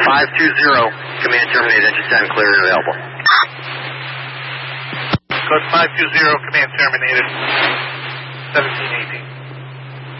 520, command terminated, engine sound clear and available. Code 520, command terminated, 1718.